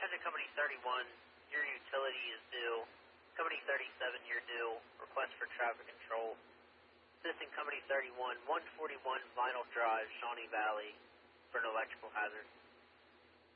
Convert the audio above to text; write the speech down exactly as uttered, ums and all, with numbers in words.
Attention Company thirty-one, your utility is due. Company thirty-seven, you're due. Request for traffic control. Assistant Company thirty-one, one forty-one Vinyl Drive, Shawnee Valley, for an electrical hazard.